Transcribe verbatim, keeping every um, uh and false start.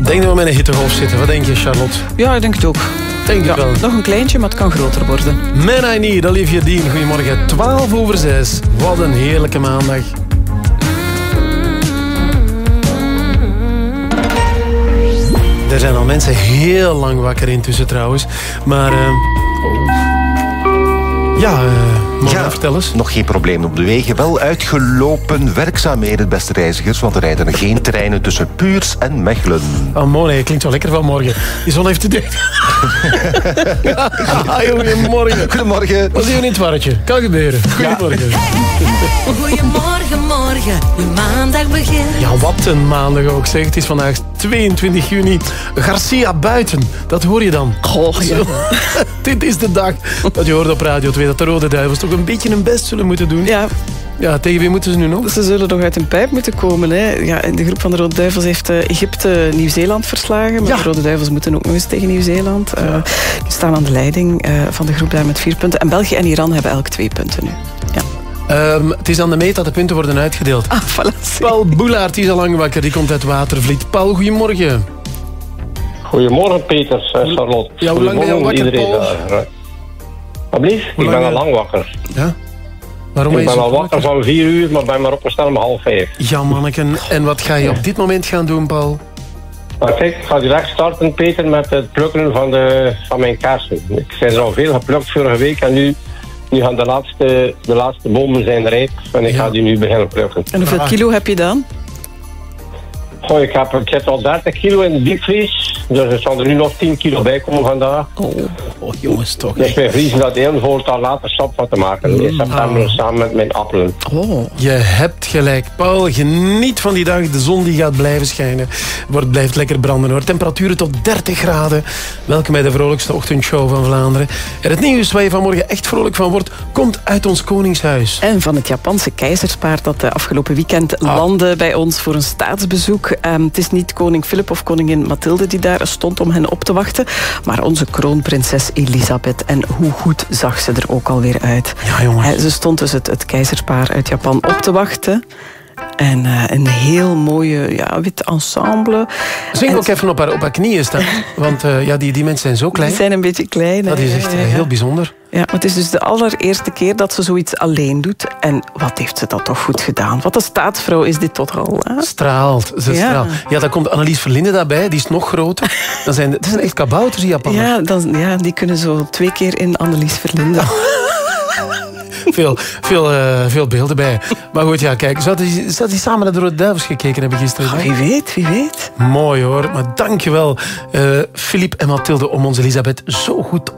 denk dat we met een hittegolf zitten. Wat denk je, Charlotte? Ja, ik denk het ook. Denk ja, ik wel. Nog een kleintje, maar het kan groter worden. Man I Need, Olivia Dean. Goedemorgen, twaalf over zes. Wat een heerlijke maandag. Er zijn al mensen heel lang wakker intussen trouwens. Maar... Uh, oh. Ja, uh, ja, vertel eens. Nog geen probleem op de wegen. Wel uitgelopen werkzaamheden, beste reizigers. Want er rijden geen treinen tussen Puurs en Mechelen. Oh, mooi. Het klinkt wel lekker vanmorgen. Die zon heeft te dicht. ah, goedemorgen. Goedemorgen. Wat zie je in het warretje? Kan gebeuren. Goedemorgen. Ja. Goedemorgen, morgen. Uw maandag begint. Ja, wat een maandag ook. Zeg, het is vandaag tweeëntwintig juni. Garcia buiten. Dat hoor je dan. Oh, ja. Dit is de dag dat je hoort op Radio twee dat de Rode Duivels toch een beetje hun best zullen moeten doen. Ja. Ja, tegen wie moeten ze nu nog? Ze zullen nog uit een pijp moeten komen. Hè. Ja, de groep van de Rode Duivels heeft uh, Egypte Nieuw-Zeeland verslagen. Maar ja. de Rode Duivels moeten ook nog eens tegen Nieuw-Zeeland. Uh, ja. Die staan aan de leiding uh, van de groep daar met vier punten. En België en Iran hebben elk twee punten nu. Ja. Um, het is aan de meet dat de punten worden uitgedeeld. Ah, voilà. Paul Boelaert is al lang wakker. Die komt uit Watervliet. Paul, goedemorgen. Goedemorgen, Peter en Charlotte. Ja, hoe lang ben je al wakker, Paul? Alblieft, ik ben al lang wakker. Ja? Waarom ik ben al wakker, wakker van vier uur, maar ben maar opgestaan om half vijf. Ja, manneken. En wat ga je op dit moment gaan doen, Paul? Maar kijk, ik ga direct starten, Peter, met het plukken van, de, van mijn kersen. Ik zijn er al veel geplukt vorige week en nu, nu gaan de laatste, de laatste bomen zijn rijp en ik ja. ga die nu beginnen plukken. En hoeveel kilo heb je dan? Goh, ik, heb, ik zit al dertig kilo in de diepvries, dus er zal er nu nog tien kilo bij komen vandaag. Oh, oh jongens toch. Dus wij vriezen dat in voor het al later sap van te maken. In september oh. samen met mijn appelen. Oh. Je hebt gelijk, Paul. Geniet van die dag. De zon die gaat blijven schijnen. Wordt, blijft lekker branden hoor. Temperaturen tot dertig graden. Welkom bij de vrolijkste ochtendshow van Vlaanderen. En het nieuws waar je vanmorgen echt vrolijk van wordt, komt uit ons koningshuis. En van het Japanse keizerspaar dat de afgelopen weekend ah. landde bij ons voor een staatsbezoek. Um, het is niet koning Filip of koningin Mathilde die daar stond om hen op te wachten, maar onze kroonprinses Elisabeth. En hoe goed zag ze er ook alweer uit. Ja, jongens. Ze stond dus het, het keizerspaar uit Japan op te wachten. En uh, een heel mooie ja, wit ensemble. Zing ook even op haar, op haar knieën staan. Want uh, ja, die, die mensen zijn zo klein. Die zijn een beetje klein. Dat is echt uh, heel bijzonder. Ja, maar het is dus de allereerste keer dat ze zoiets alleen doet. En wat heeft ze dat toch goed gedaan? Wat een staatsvrouw is dit toch al. Hè? Straalt. Ze ja. straalt. Ja, dan komt Annelies Verlinde daarbij. Die is nog groter. Dan zijn, dat zijn echt kabouters in Japan. Ja, dan, ja, die kunnen zo twee keer in Annelies Verlinde. Veel, veel, uh, veel beelden bij. Maar goed, ja, kijk. Zou die, zou die samen naar de Rode Duivels gekeken hebben gisteren? Oh, wie weet, wie weet. Mooi hoor. Maar dankjewel, uh, Filip en Mathilde, om onze Elisabeth zo goed